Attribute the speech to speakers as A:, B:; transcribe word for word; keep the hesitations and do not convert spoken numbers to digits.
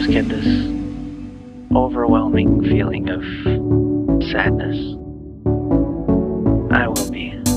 A: just get this overwhelming feeling of sadness, I will be